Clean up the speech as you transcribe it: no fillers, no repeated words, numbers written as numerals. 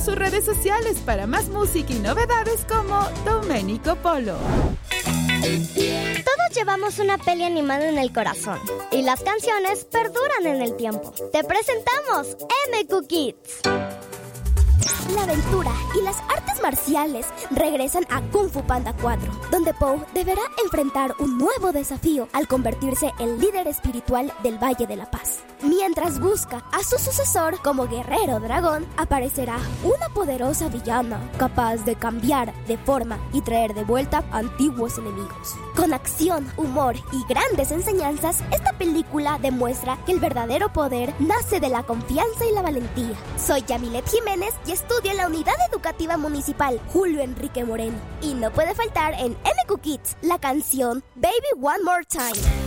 sus redes sociales para más música y novedades como Domenico Polo. Todos llevamos una peli animada en el corazón y las canciones perduran en el tiempo. Te presentamos MQ Kids. La aventura y las artes marciales regresan a Kung Fu Panda 4, donde Po deberá enfrentar un nuevo desafío al convertirse en líder espiritual del Valle de la Paz. Mientras busca a su sucesor como guerrero dragón, aparecerá una poderosa villana capaz de cambiar de forma y traer de vuelta antiguos enemigos. Con acción, humor y grandes enseñanzas, esta película demuestra que el verdadero poder nace de la confianza y la valentía. Soy Yamilet Jiménez y estudio en la Unidad Educativa Municipal Julio Enrique Moreno. Y no puede faltar en MQ Kids la canción Baby One More Time.